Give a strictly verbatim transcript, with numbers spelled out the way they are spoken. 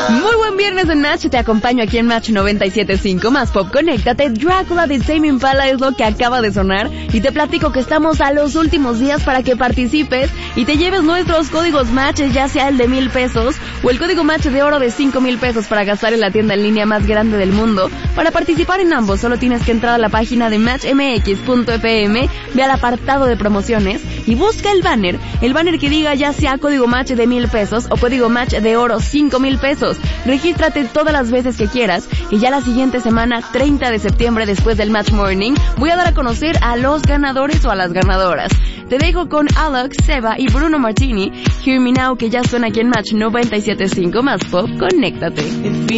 Muy buen viernes en Match, te acompaño aquí en Match noventa y siete punto cinco más Pop. Conéctate. Drácula de Tame Impala es lo que acaba de sonar y te platico que estamos a los últimos días para que participes y te lleves nuestros códigos Match, ya sea el de mil pesos o el código Match de oro de cinco mil pesos para gastar en la tienda en línea más grande del mundo. Para participar en ambos solo tienes que entrar a la página de match m x punto f m, ve al apartado de promociones y busca el banner, el banner que diga ya sea código Match de mil pesos o código Match de oro cinco mil pesos. Regístrate todas las veces que quieras y ya la siguiente semana, treinta de septiembre, después del Match Morning, voy a dar a conocer a los ganadores o a las ganadoras. Te dejo con Alex, Seba y Bruno Martini, Hear Me Now, que ya suena aquí en Match noventa y siete punto cinco más Pop. Conéctate.